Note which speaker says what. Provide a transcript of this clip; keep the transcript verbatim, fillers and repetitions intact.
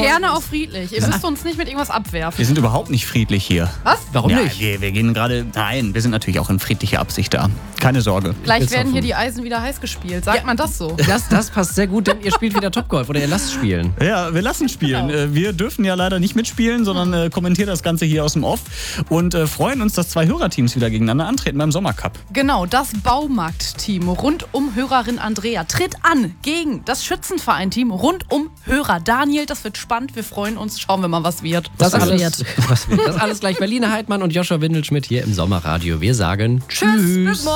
Speaker 1: Gerne auch friedlich. Ihr müsst uns nicht mit irgendwas abwerfen.
Speaker 2: Wir sind überhaupt nicht friedlich hier.
Speaker 1: Was?
Speaker 3: Warum
Speaker 2: ja,
Speaker 3: nicht?
Speaker 2: Wir, wir gehen gerade. Nein, wir sind natürlich auch in friedlicher Absicht da. Keine Sorge.
Speaker 1: Gleich
Speaker 3: will's
Speaker 1: werden
Speaker 3: hoffen.
Speaker 1: hier die Eisen wieder heiß gespielt. Sagt
Speaker 3: Ja.
Speaker 1: man das so?
Speaker 3: Das, das passt sehr gut, denn ihr spielt wieder Topgolf oder ihr lasst spielen.
Speaker 2: Ja, wir lassen spielen.
Speaker 1: Genau.
Speaker 2: Äh, Wir dürfen ja leider nicht mitspielen, sondern äh, kommentieren das Ganze hier aus dem Off und äh, freuen uns, dass zwei Hörerteams wieder gegeneinander antreten beim Sommercup.
Speaker 1: Genau, das Baumarkt-Team rund um Hörerin Andrea tritt an gegen das Schützenverein-Team rund um Hörer Daniel. Das wird spannend, wir freuen uns. Schauen wir mal, was wird.
Speaker 3: Das,
Speaker 4: Was
Speaker 3: alles,
Speaker 4: wird?
Speaker 3: was wird. Das alles gleich Berliner Heidmann und Joshua Windelschmidt hier im Sommerradio. Wir sagen
Speaker 1: Tschüss, bis morgen.